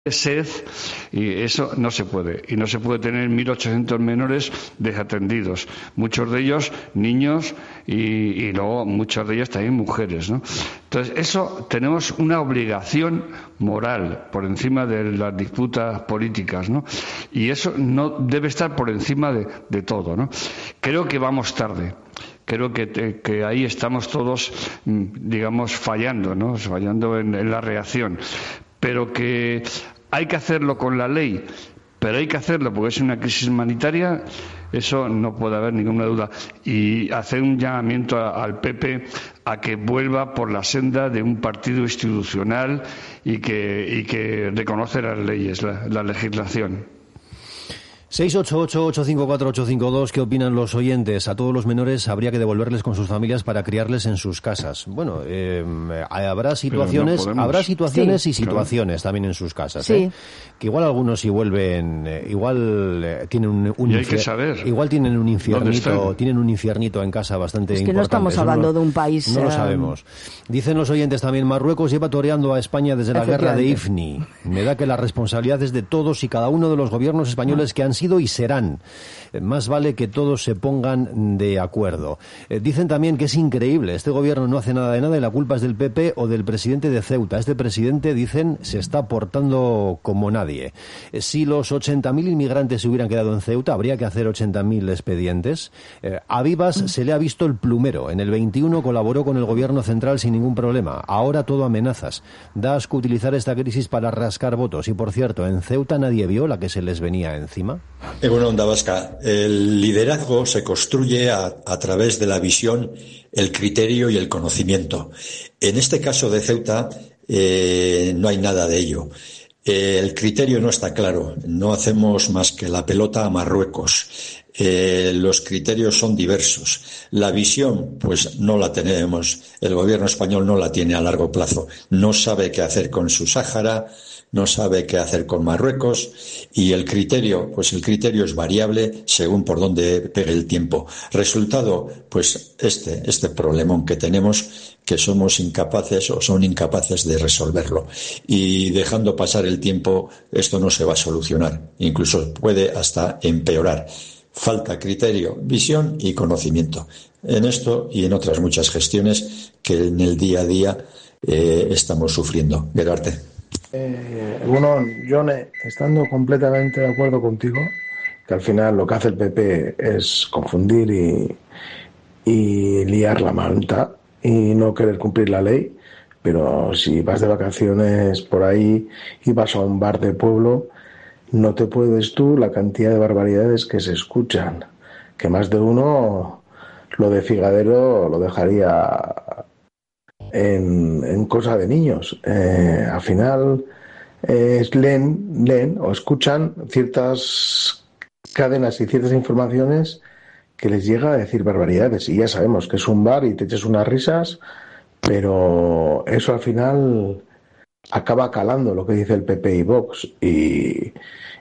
sed, y eso no se puede. Y no se puede tener 1.800 menores desatendidos, muchos de ellos niños y luego muchos de ellos también mujeres, ¿no? Entonces, eso tenemos una obligación moral por encima de las disputas políticas, ¿no? Y eso no debe estar por encima de todo, ¿no? Creo que vamos tarde. Creo que ahí estamos todos, digamos, fallando, ¿no? Fallando en la reacción. Pero que hay que hacerlo con la ley, pero hay que hacerlo porque es una crisis humanitaria, eso no puede haber ninguna duda. Y hacer un llamamiento al PP a que vuelva por la senda de un partido institucional y que reconoce las leyes, la legislación. 688-854-852, ¿qué opinan los oyentes? A todos los menores habría que devolverles con sus familias para criarles en sus casas. Bueno, habrá situaciones, sí, y situaciones también en sus casas. Sí. Que igual algunos si vuelven, tienen un y hay que saber igual tienen un infiernito en casa bastante importante. Es que no estamos hablando de un país. No lo sabemos. Dicen los oyentes también, Marruecos lleva toreando a España desde la guerra de Ifni. Me da que la responsabilidad es de todos y cada uno de los gobiernos españoles que han sido y serán. Más vale que todos se pongan de acuerdo. Dicen también que es increíble, este gobierno no hace nada de nada y la culpa es del PP o del presidente de Ceuta. Este presidente, dicen, se está portando como nadie. Si los 80.000 inmigrantes se hubieran quedado en Ceuta, habría que hacer 80.000 expedientes. A Vivas se le ha visto el plumero. En el 21 colaboró con el gobierno central sin ningún problema. Ahora todo amenazas. Da asco utilizar esta crisis para rascar votos. Y por cierto, en Ceuta nadie vio la que se les venía encima. Bueno, Onda Vasca, el liderazgo se construye a través de la visión, el criterio y el conocimiento. En este caso de Ceuta no hay nada de ello. El criterio no está claro, no hacemos más que la pelota a Marruecos. Los criterios son diversos. La visión, pues no la tenemos. El gobierno español no la tiene a largo plazo. No sabe qué hacer con su Sáhara, no sabe qué hacer con Marruecos, y el criterio, pues el criterio es variable según por dónde pegue el tiempo. Resultado, pues este problemón que tenemos, que somos incapaces o son incapaces de resolverlo. Y dejando pasar el tiempo, esto no se va a solucionar. Incluso puede hasta empeorar. Falta criterio, visión y conocimiento. En esto y en otras muchas gestiones que en el día a día estamos sufriendo. Gerarte. Bueno, Jone, estando completamente de acuerdo contigo, que al final lo que hace el PP es confundir y liar la manta y no querer cumplir la ley, pero si vas de vacaciones por ahí y vas a un bar de pueblo, no te puedes tú la cantidad de barbaridades que se escuchan, que más de uno lo de Figadero lo dejaría en cosa de niños. Al final leen o escuchan ciertas cadenas y ciertas informaciones que les llega a decir barbaridades, y ya sabemos que es un bar y te echas unas risas, pero eso al final acaba calando lo que dice el PP y Vox, y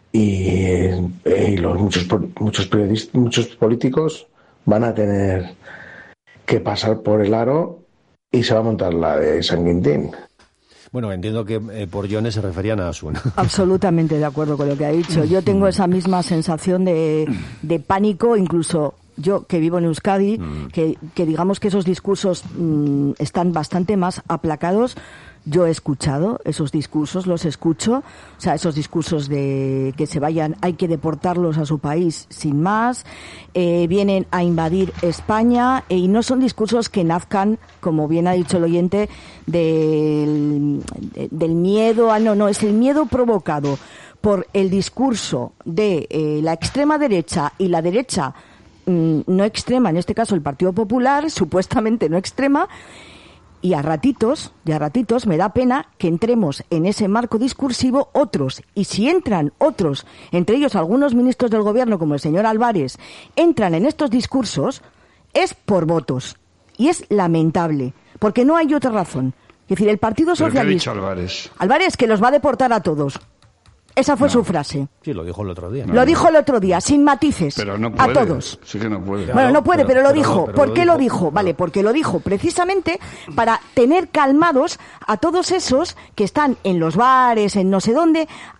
los muchos periodistas, muchos políticos van a tener que pasar por el aro y se va a montar la de San Quintín. Bueno, entiendo que por Yone se referían a Asun. Absolutamente de acuerdo con lo que ha dicho. Yo tengo esa misma sensación de pánico, incluso yo que vivo en Euskadi, que digamos que esos discursos están bastante más aplacados. Yo he escuchado esos discursos, los escucho, o sea, esos discursos de que se vayan, hay que deportarlos a su país sin más, vienen a invadir España, y no son discursos que nazcan, como bien ha dicho el oyente, del miedo, no, es el miedo provocado por el discurso de la extrema derecha y la derecha no extrema, en este caso el Partido Popular, supuestamente no extrema. Y a ratitos me da pena que entremos en ese marco discursivo otros. Y si entran otros, entre ellos algunos ministros del gobierno, como el señor Álvarez, entran en estos discursos, es por votos. Y es lamentable, porque no hay otra razón. Es decir, el Partido Socialista... ¿Pero qué ha dicho Álvarez? Álvarez, que los va a deportar a todos. Esa fue su frase. Sí, lo dijo el otro día. Lo dijo el otro día, sin matices. Pero no puede. A todos. Sí que no puede. Bueno, no puede, pero lo dijo. ¿Por qué lo dijo? Vale, porque lo dijo precisamente para tener calmados a todos esos que están en los bares, en no sé dónde,